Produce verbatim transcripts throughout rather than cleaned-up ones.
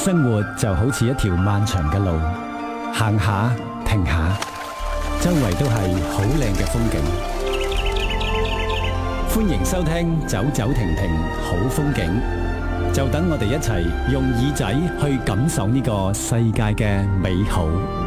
生活就好似一條漫長嘅路，行下停下，周圍都係好靚嘅風景。歡迎收聽走走停停好風景，就等我哋一齊用耳仔去感受呢個世界嘅美好。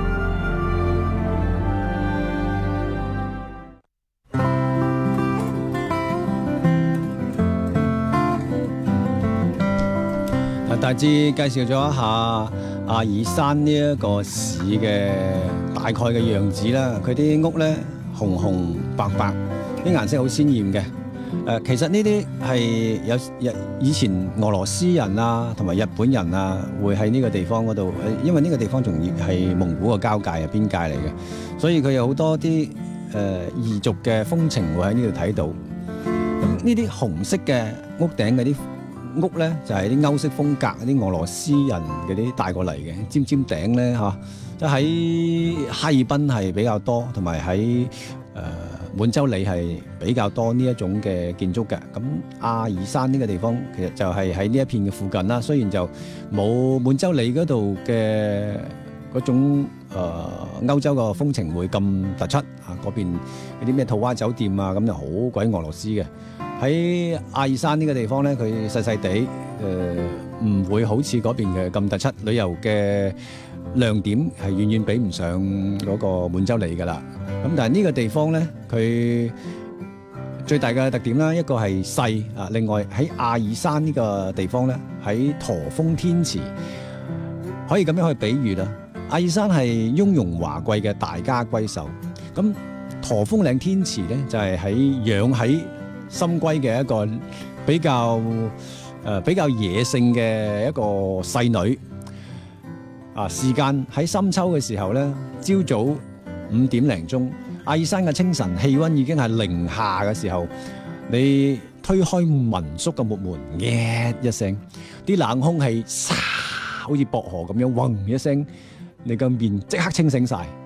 大致介紹咗一下阿爾山呢一個市嘅大概嘅樣子啦。佢啲屋咧紅紅白白，啲顏色好鮮豔嘅。誒、呃，其實呢啲係有日以前俄羅斯人啊，同埋日本人啊，會喺呢個地方嗰度。因為呢個地方仲係蒙古嘅交界啊，邊界嚟嘅，所以佢有好多啲誒異族嘅風情會喺呢度睇到。咁呢啲紅色嘅屋頂嗰啲屋咧就係啲歐式風格，啲俄羅斯人嗰啲帶過嚟嘅尖尖頂咧嚇，即喺哈爾濱係比較多，同埋喺誒滿洲里係比較多呢一種嘅建築嘅。咁阿爾山呢個地方其實就係喺呢一片嘅附近啦，雖然就冇滿洲里嗰度嘅嗰種誒、呃、歐洲嘅風情會咁突出啊，嗰邊嗰啲咩套娃酒店啊，咁就好鬼俄羅斯嘅。喺阿爾山呢個地方咧，佢細細地，誒、呃、唔會好似嗰邊嘅咁突出，旅遊嘅亮點係遠遠比唔上嗰個滿洲里噶啦。咁但係呢個地方咧，佢最大嘅特點啦，一個係細啊，另外喺阿爾山呢個地方咧，喺駝峰天池，可以咁樣去比喻啦。阿爾山係雍容華貴嘅大家閨秀，咁駝峰嶺天池咧就係喺養喺深閨嘅一個比較誒、呃、比較野性嘅一個細女啊，時間喺深秋嘅時候咧，朝早五點零鐘，阿爾山嘅清晨氣溫已經係零下嘅時候，你推開民宿嘅木門，耶一聲，啲冷空氣沙好似薄荷咁樣，嗡一聲，你個面即刻清醒晒。